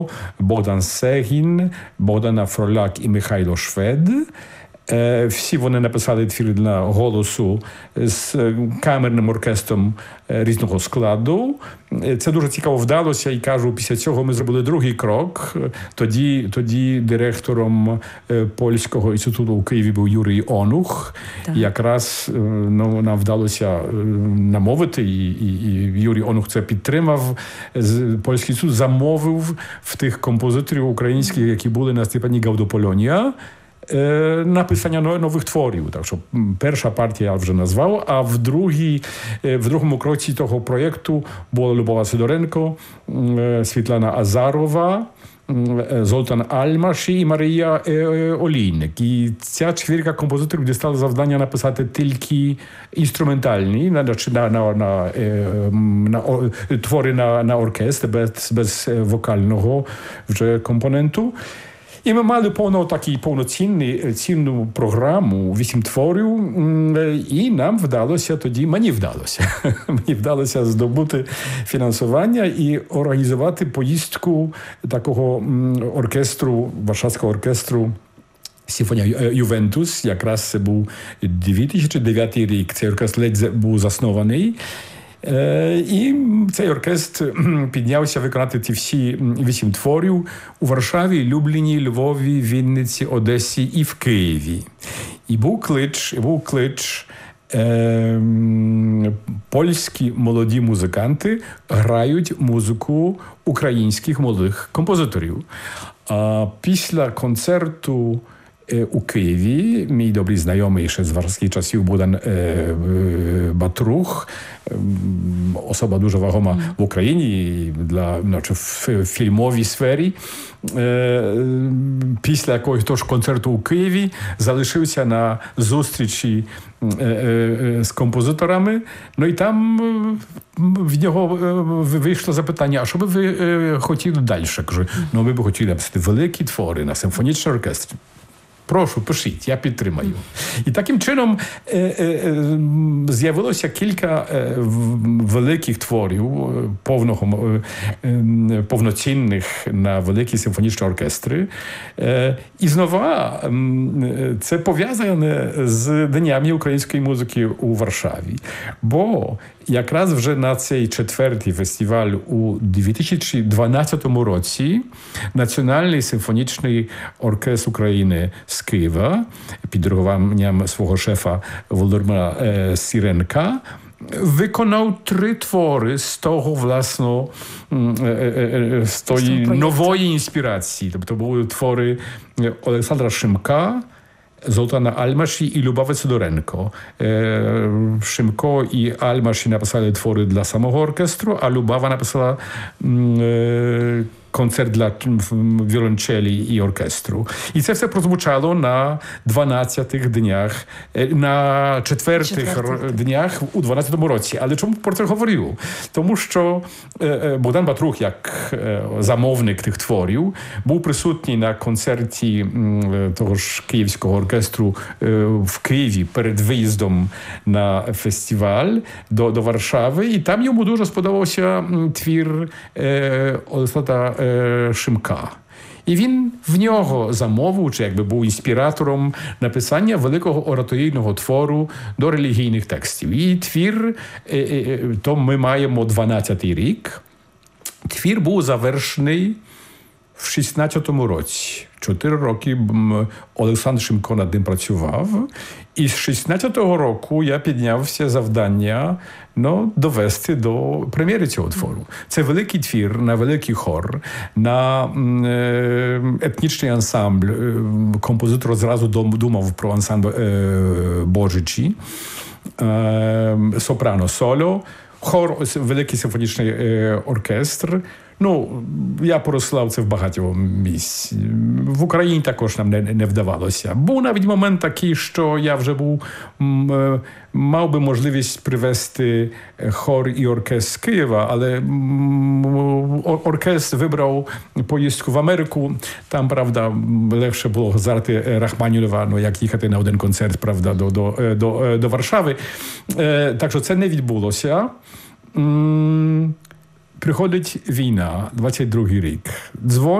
Богдан Сегін, Богдана Фроляк і Михайло Швед. Всі вони написали твір для голосу з камерним оркестром різного складу. Це дуже цікаво вдалося, і кажу, після цього ми зробили другий крок. Тоді директором Польського інституту у Києві був Юрій Онух. Якраз нам вдалося намовити, і Юрій Онух це підтримав. Польський інститут замовив в тих композиторів українських, які були на Степані Гаудополонія, написання нових творів. Так що перша партія я вже назвав, а в другому кроці того проєкту була Любова Сидоренко, Світлана Азарова, Золтан Альмаші і Марія Олійник. І ця четвірка композиторів дістала завдання написати тільки інструментальні, твори на оркестр, без вокального вже компоненту. І ми мали повноцінну програму, 8 творів, і мені вдалося здобути фінансування і організувати поїздку такого оркестру, Варшавського оркестру Симфонія Ювентус. Якраз це був 2009 рік, цей оркестр ледь був заснований. І цей оркестр піднявся виконати ці всі 8 творів у Варшаві, Любліні, Львові, Вінниці, Одесі і в Києві. І був клич польські молоді музиканти грають музику українських молодих композиторів. А після концерту у Києві мій добрий знайомий ще з варшавських часів Богдан Батрух, особа дуже вагома в Україні в фільмовій сфері, після якогось концерту у Києві залишився на зустрічі з композиторами. Ну і там в нього вийшло запитання, а що би ви хотіли далі? Кажу, ми б хотіли написати великі твори на симфонічний оркестр. Прошу, пишіть, я підтримаю. І таким чином з'явилося кілька великих творів, повноцінних на великі симфонічні оркестри. І знову це пов'язане з Днями української музики у Варшаві. Бо якраз вже на цей 4-й фестиваль у 2012 році Національний симфонічний оркестр України з Києва під диригуванням свого шефа Володимира Сіренка виконав 3 твори з того, власне, з тої нової інспірації. Тобто були твори Олександра Шимка, Золтана Альмаші і Любови Сидоренко. Шимко і Альмаші написали твори для самого оркестру, а Любава написала концерт для віолончелі і оркестру. І це все прозвучало на 12-х днях, на 4-х днях у 12-му році. Але чому про це говорю? Тому що Богдан Батрух, як замовник тих творів, був присутній на концерті того ж Київського оркестру в Києві перед виїздом на фестиваль до Варшави. І там йому дуже сподобався твір Олександра Шимка. І він в нього замовив, чи якби був інспіратором написання великого ораторійного твору до релігійних текстів. І твір, то ми маємо 12-й рік. Твір був завершений в 16-му році. 4 роки Олександр Шимко над ним працював. І з 16-го року я піднявся завдання довести до прем'єри цього твору. Це великий твір на великий хор, на етнічний ансамбль. Композитор зразу думав про ансамбль Божичі, сопрано соло, хор, великий симфонічний оркестр. Я порослав це в багатьох місць. В Україні також нам не вдавалося. Був навіть момент такий, що я вже мав би можливість привезти хор і оркестр з Києва, але оркестр вибрав поїздку в Америку. Там, правда, легше було згадати Рахманінова, як їхати на один концерт, правда, до Варшави. Так що це не відбулося. Приходить війна, 22-й рік.